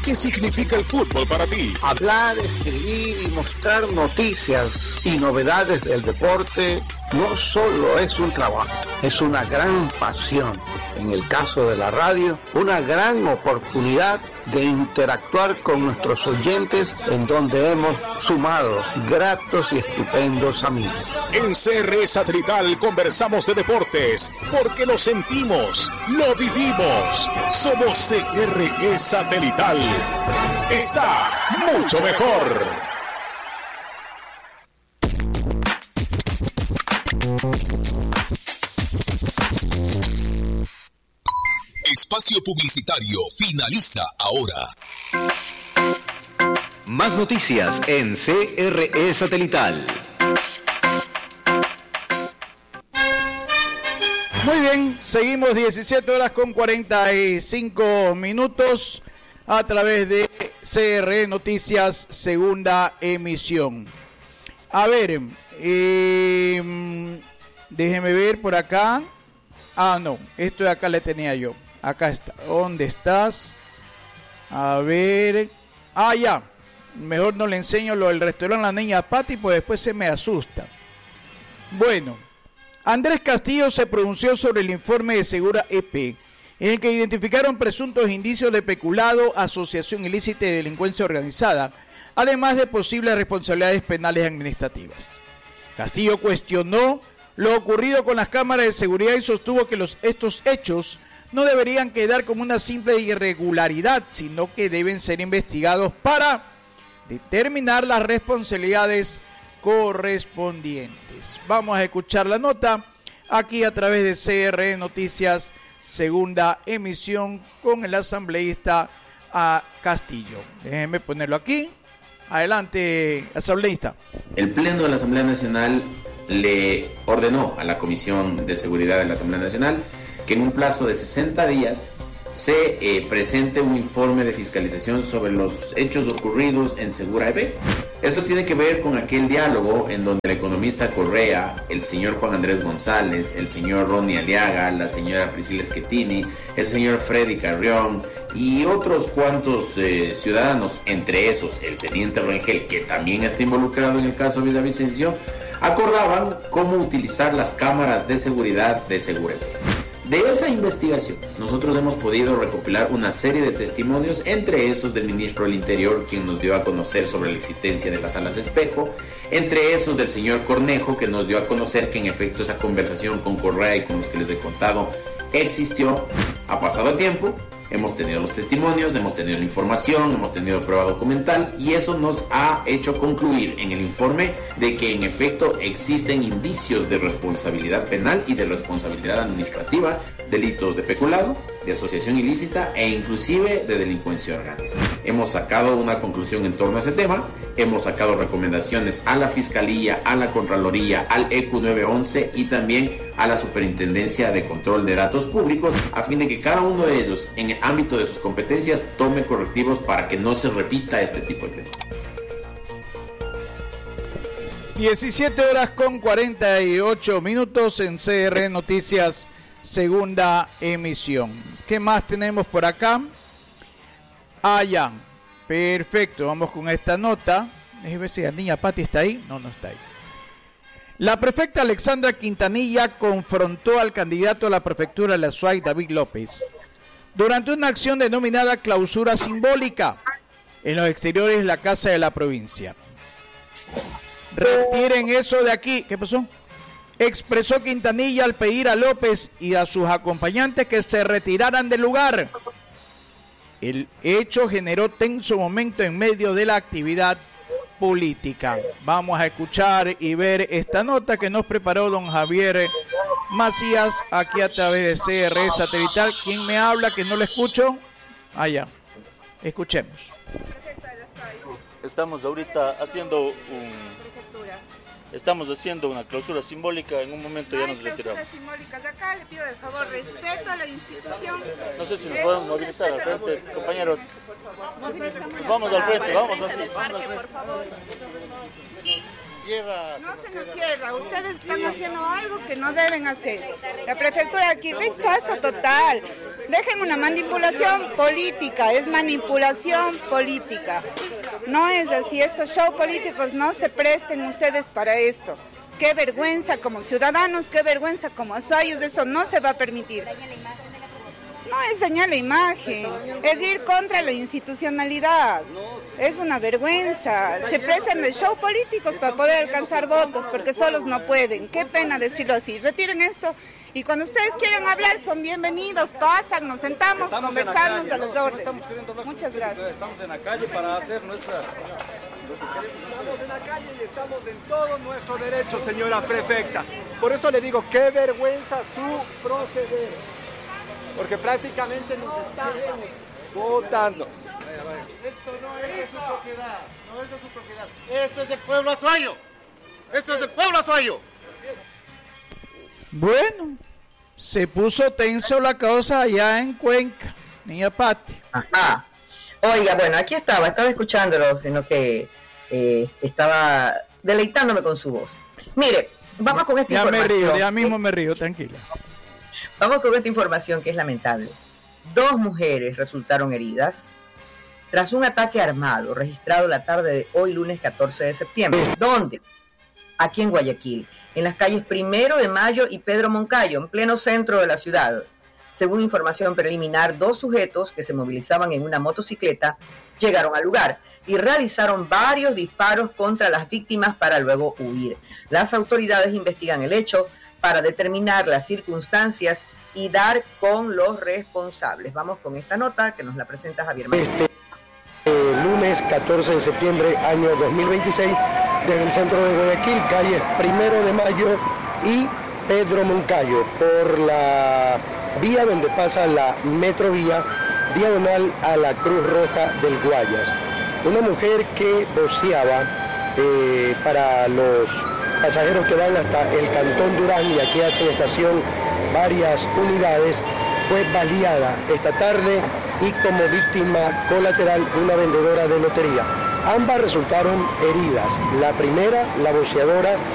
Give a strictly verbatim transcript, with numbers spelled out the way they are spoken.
¿Qué significa el fútbol para ti? Hablar, escribir y mostrar noticias y novedades del deporte no solo es un trabajo, es una gran pasión. En el caso de la radio, una gran oportunidad de interactuar con nuestros oyentes, en donde hemos sumado gratos y estupendos amigos. En C R Satelital conversamos de deportes, porque lo sentimos, lo vivimos. Somos C R E Satelital. Está mucho mejor. Espacio publicitario finaliza ahora. Más noticias en C R E Satelital. Muy bien, seguimos diecisiete horas con cuarenta y cinco minutos a través de C R E Noticias, segunda emisión. A ver, eh, déjeme ver por acá. Ah, no, esto de acá le tenía yo. Acá está. ¿Dónde estás? A ver. Ah, ya. Mejor no le enseño lo del restaurante La Niña Pati, pues después se me asusta. Bueno. Andrés Castillo se pronunció sobre el informe de Segura E P, en el que identificaron presuntos indicios de peculado, asociación ilícita y delincuencia organizada, además de posibles responsabilidades penales y administrativas. Castillo cuestionó lo ocurrido con las cámaras de seguridad y sostuvo que los, estos hechos no deberían quedar como una simple irregularidad, sino que deben ser investigados para determinar las responsabilidades correspondientes. Vamos a escuchar la nota aquí a través de C R E Noticias, segunda emisión, con el asambleísta a Castillo. Déjenme ponerlo aquí. Adelante, asambleísta. El Pleno de la Asamblea Nacional le ordenó a la Comisión de Seguridad de la Asamblea Nacional que en un plazo de sesenta días se eh, presente un informe de fiscalización sobre los hechos ocurridos en Segura E P. Esto tiene que ver con aquel diálogo en donde el economista Correa, el señor Juan Andrés González, el señor Ronnie Aliaga, la señora Priscila Schettini, el señor Freddy Carrión y otros cuantos eh, ciudadanos, entre esos el teniente Rengel, que también está involucrado en el caso Villavicencio, acordaban cómo utilizar las cámaras de seguridad de Segura E P. De esa investigación, nosotros hemos podido recopilar una serie de testimonios, entre esos del ministro del Interior, quien nos dio a conocer sobre la existencia de las salas de espejo, entre esos del señor Cornejo, que nos dio a conocer que en efecto esa conversación con Correa y con los que les he contado existió. Ha pasado el tiempo, hemos tenido los testimonios, hemos tenido la información, hemos tenido prueba documental y eso nos ha hecho concluir en el informe de que en efecto existen indicios de responsabilidad penal y de responsabilidad administrativa, delitos de peculado, de asociación ilícita e inclusive de delincuencia organizada. Hemos sacado una conclusión en torno a ese tema, hemos sacado recomendaciones a la Fiscalía, a la Contraloría, al E Q nueve once y también a la Superintendencia de Control de Datos Públicos, a fin de que cada uno de ellos, en el ámbito de sus competencias, tome correctivos para que no se repita este tipo de temas. diecisiete horas con cuarenta y ocho minutos en C R E Noticias, segunda emisión. ¿Qué más tenemos por acá? Ah, ya. Perfecto, vamos con esta nota. Déjame ver si la niña Pati está ahí. No, no está ahí. La prefecta Alexandra Quintanilla confrontó al candidato a la prefectura de la S U A Y, David López, durante una acción denominada clausura simbólica en los exteriores de la Casa de la Provincia. Retiren eso de aquí. ¿Qué pasó? Expresó Quintanilla al pedir a López y a sus acompañantes que se retiraran del lugar. El hecho generó tenso momento en medio de la actividad política. Vamos a escuchar y ver esta nota que nos preparó don Javier Macías aquí a través de C R E Satelital. ¿Quién me habla que no lo escucho? Allá. Escuchemos. Estamos ahorita haciendo un Estamos haciendo una clausura simbólica, en un momento ya nos retiramos. Clausuras simbólicas de acá, le pido de favor respeto a la institución. No sé si nos podemos movilizar al frente, compañeros. Vamos al frente, vamos así. Parque, por favor. cierra. No se nos cierra, ustedes están haciendo algo que no deben hacer. La prefectura aquí, rechazo total. Dejen una manipulación política, es manipulación política. No es así, estos shows políticos no se presten ustedes para esto. Qué vergüenza como ciudadanos, qué vergüenza como azuayos, eso no se va a permitir. No es dañar la imagen, es ir contra la institucionalidad. Es una vergüenza. Se prestan de show políticos para poder alcanzar votos, porque solos no pueden. Qué pena decirlo así. Retiren esto y cuando ustedes quieran hablar son bienvenidos. Pasan, nos sentamos, estamos conversamos a los órdenes. Muchas gracias. Estamos en la calle para hacer nuestra... Estamos en la calle y estamos en todo nuestro derecho, señora prefecta. Por eso le digo, qué vergüenza su proceder. Porque prácticamente nos están votando. Esto no es de su propiedad, no es de su propiedad. Esto es del pueblo azuayo. Esto es del pueblo azuayo. Bueno, se puso tenso la cosa allá en Cuenca, niña Pati. Ajá. Oiga, bueno, aquí estaba, estaba escuchándolo, sino que eh, estaba deleitándome con su voz. Mire, vamos con esta ya información. Ya me río, ya mismo me río, tranquila. Vamos con esta información que es lamentable. Dos mujeres resultaron heridas tras un ataque armado registrado la tarde de hoy, lunes catorce de septiembre. ¿Dónde? Aquí en Guayaquil, en las calles Primero de Mayo y Pedro Moncayo, en pleno centro de la ciudad. Según información preliminar, dos sujetos que se movilizaban en una motocicleta llegaron al lugar y realizaron varios disparos contra las víctimas para luego huir. Las autoridades investigan el hecho para determinar las circunstancias y dar con los responsables. Vamos con esta nota que nos la presenta Javier María. Este eh, lunes catorce de septiembre, año dos mil veintiséis, desde el centro de Guayaquil, calles Primero de Mayo y Pedro Moncayo, por la vía donde pasa la metrovía, diagonal a la Cruz Roja del Guayas. Una mujer que voceaba eh, para los pasajeros que van hasta el Cantón Durán y aquí hacen estación varias unidades, fue baleada esta tarde y como víctima colateral una vendedora de lotería. Ambas resultaron heridas. La primera, la voceadora,